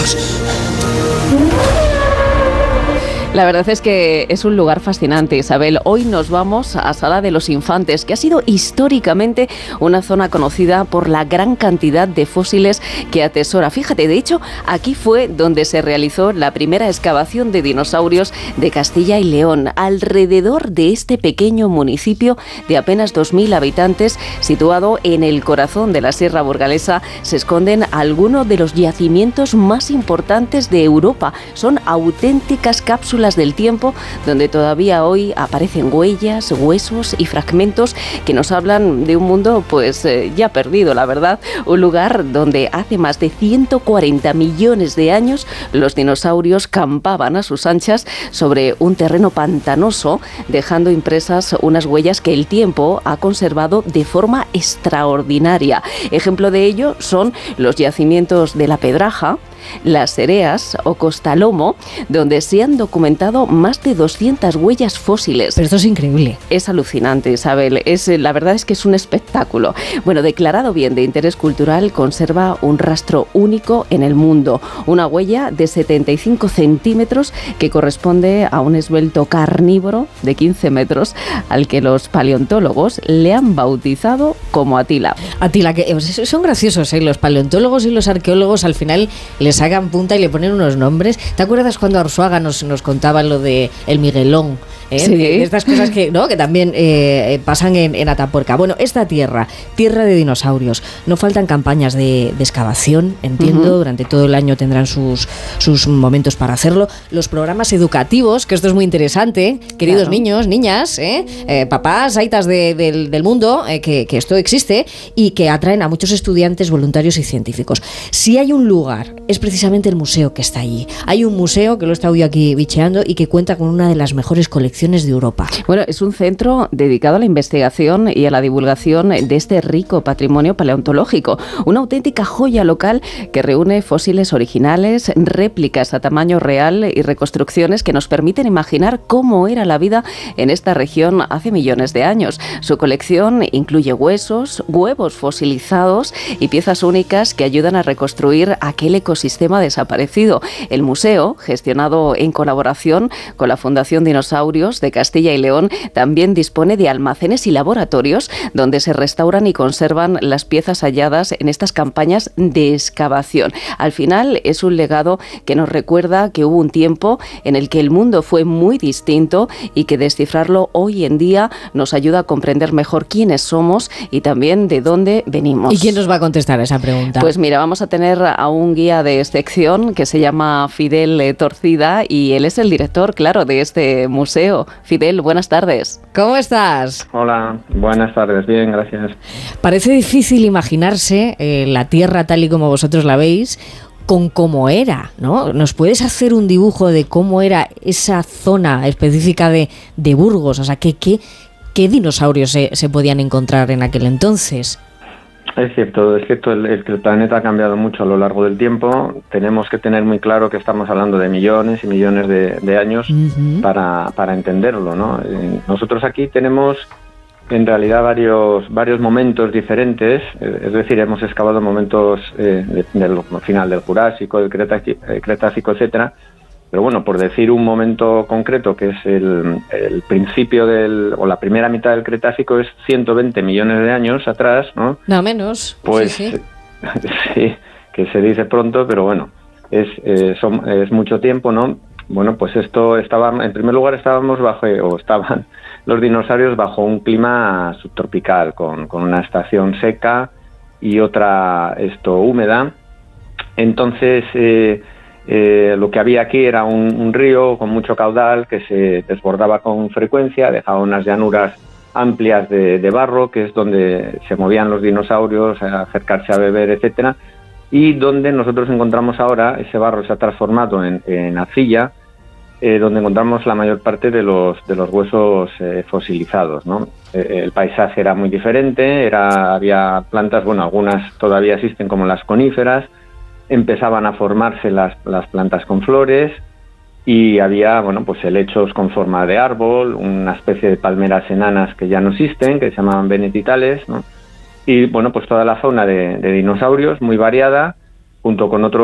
Dios. La verdad es que es un lugar fascinante, Isabel. Hoy nos vamos a Sala de los Infantes, que ha sido históricamente una zona conocida por la gran cantidad de fósiles que atesora. Fíjate, de hecho, aquí fue donde se realizó la primera excavación de dinosaurios de Castilla y León. Alrededor de este pequeño municipio de apenas 2.000 habitantes, situado en el corazón de la Sierra Burgalesa, se esconden algunos de los yacimientos más importantes de Europa. Son auténticas cápsulas del tiempo donde todavía hoy aparecen huellas, huesos y fragmentos que nos hablan de un mundo pues ya perdido, la verdad. Un lugar donde hace más de 140 millones de años los dinosaurios campaban a sus anchas sobre un terreno pantanoso, dejando impresas unas huellas que el tiempo ha conservado de forma extraordinaria. Ejemplo de ello son los yacimientos de La Pedraja, Las Ereas o Costalomo, donde se han documentado más de 200 huellas fósiles. Pero esto es increíble. Es alucinante, Isabel. La verdad es que es un espectáculo. Bueno, declarado bien de interés cultural, conserva un rastro único en el mundo. Una huella de 75 centímetros que corresponde a un esbelto carnívoro de 15 metros al que los paleontólogos le han bautizado como Atila. Atila, que son graciosos, ¿eh? Los paleontólogos y los arqueólogos al final les sacan punta y le ponen unos nombres. ¿Te acuerdas cuando Arzuaga nos contaba lo de el Miguelón? Sí. Estas cosas que también pasan en Atapuerca. Bueno, esta tierra de dinosaurios. No faltan campañas de excavación, entiendo. Durante todo el año tendrán sus momentos para hacerlo. Los programas educativos, que esto es muy interesante, queridos claro. Niños, niñas, papás, aitas del mundo, que esto existe y que atraen a muchos estudiantes, voluntarios y científicos. Si hay un lugar, es precisamente el museo que está allí. Hay un museo que lo he estado yo aquí bicheando y que cuenta con una de las mejores colecciones de Europa. Bueno, es un centro dedicado a la investigación y a la divulgación de este rico patrimonio paleontológico. Una auténtica joya local que reúne fósiles originales, réplicas a tamaño real y reconstrucciones que nos permiten imaginar cómo era la vida en esta región hace millones de años. Su colección incluye huesos, huevos fosilizados y piezas únicas que ayudan a reconstruir aquel ecosistema desaparecido. El museo, gestionado en colaboración con la Fundación Dinosaurios de Castilla y León, también dispone de almacenes y laboratorios donde se restauran y conservan las piezas halladas en estas campañas de excavación. Al final es un legado que nos recuerda que hubo un tiempo en el que el mundo fue muy distinto y que descifrarlo hoy en día nos ayuda a comprender mejor quiénes somos y también de dónde venimos. ¿Y quién nos va a contestar a esa pregunta? Pues mira, vamos a tener a un guía de sección que se llama Fidel Torcida y él es el director, claro, de este museo. Fidel, buenas tardes. ¿Cómo estás? Hola, buenas tardes, bien, gracias. Parece difícil imaginarse la Tierra tal y como vosotros la veis con cómo era, ¿no? ¿Nos puedes hacer un dibujo de cómo era esa zona específica de Burgos? O sea, ¿qué dinosaurios se podían encontrar en aquel entonces? Es cierto, el planeta ha cambiado mucho a lo largo del tiempo. Tenemos que tener muy claro que estamos hablando de millones y millones de años para entenderlo, ¿no? Nosotros aquí tenemos en realidad varios momentos diferentes, es decir, hemos excavado momentos del final del Jurásico, del Cretácico, etcétera. Pero bueno, por decir un momento concreto, que es el principio o la primera mitad del Cretácico, es 120 millones de años atrás, ¿no? No menos. Pues sí. Sí, que se dice pronto, pero bueno, es mucho tiempo, ¿no? Bueno, pues en primer lugar estaban los dinosaurios bajo un clima subtropical, con una estación seca y otra húmeda. Entonces, lo que había aquí era un río con mucho caudal que se desbordaba con frecuencia, dejaba unas llanuras amplias de barro, que es donde se movían los dinosaurios a acercarse a beber, etcétera, y donde nosotros encontramos ahora, ese barro se ha transformado en arcilla, donde encontramos la mayor parte de los huesos fosilizados, ¿no? El paisaje era muy diferente, había plantas, bueno, algunas todavía existen como las coníferas, empezaban a formarse las plantas con flores y había, bueno, pues helechos con forma de árbol, una especie de palmeras enanas que ya no existen, que se llamaban venetitales, ¿no? Y bueno, pues toda la fauna de dinosaurios muy variada, junto con otros